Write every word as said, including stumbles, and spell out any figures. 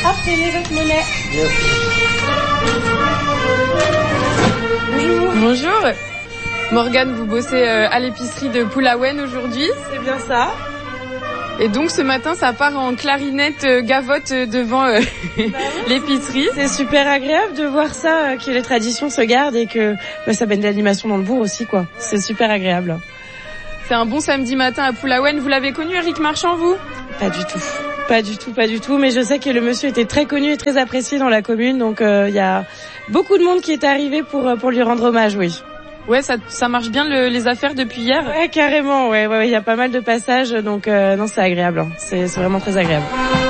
Hop, tenez votre monnaie. Bonjour. Bonjour. Morgane, vous bossez euh, à l'épicerie de Poulaouen aujourd'hui. C'est bien ça. Et donc ce matin, ça part en clarinette euh, gavotte euh, devant euh, bah oui. l'épicerie. C'est super agréable de voir ça, euh, que les traditions se gardent et que bah, ça mène de l'animation dans le bourg aussi, quoi. C'est super agréable. C'est un bon samedi matin à Poulaouen. Vous l'avez connu, Eric Marchand, vous ? Pas du tout. Pas du tout, pas du tout. Mais je sais que le monsieur était très connu et très apprécié dans la commune. Donc il euh, y a beaucoup de monde qui est arrivé pour, pour lui rendre hommage, oui. Ouais, ça, ça marche bien le, les affaires depuis hier. Ouais, carrément. Ouais, ouais, il y a pas mal de passages, donc euh, non, c'est agréable. Hein. C'est, c'est vraiment très agréable.